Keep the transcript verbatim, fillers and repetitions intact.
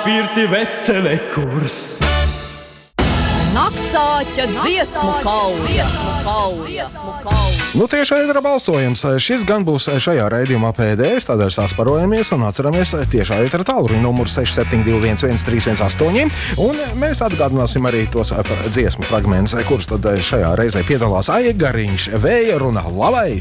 spirti vecele kurs. Naktsāķa dziesmu kauja. Nu, tieši ēdera balsojums. Šis gan būs šajā raidījumā pēdējais, tādēļ sasparojamies un atceramies tiešā ētera tālruņa numuru seši septiņi divi viens viens trīs viens astoņi. Un mēs atgādināsim arī tos dziesmu fragmentus, kurus tad šajā reizē piedalās Aija Gariņš, Vēja runa, labais!